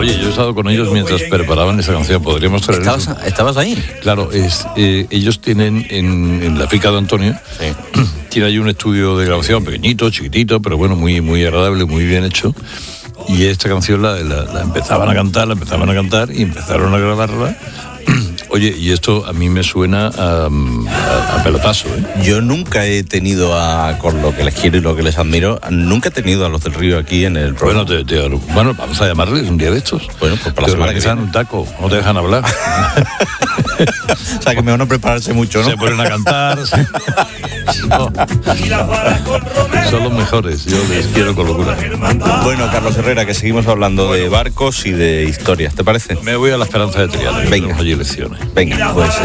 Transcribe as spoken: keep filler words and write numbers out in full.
Oye, yo he estado con ellos mientras preparaban esa canción. Podríamos traer. ¿Estabas, ¿Estabas ahí? Claro, es, eh, ellos tienen en, en la finca de Antonio, Sí. tiene ahí un estudio de grabación pequeñito, chiquitito, pero bueno, muy, muy agradable, muy bien hecho. Y esta canción la, la, la empezaban a cantar, la empezaban a cantar y empezaron a grabarla. Oye, y esto a mí me suena a, a, a pelotazo, ¿eh? Yo nunca he tenido a, con lo que les quiero y lo que les admiro, nunca he tenido a los del Río aquí en el programa. Bueno, te, te, bueno, vamos a llamarles un día de estos. Bueno, pues para la te semana que organizan viene. un taco, no te dejan hablar. O sea, que me van a prepararse mucho, ¿no? Se ponen a cantar. Se... No. Son los mejores, yo les quiero con locura. Bueno, Carlos Herrera, que seguimos hablando de barcos y de historias, ¿te parece? Me voy a la Esperanza de Triana. Venga. Allí lecciones. Venga, pues...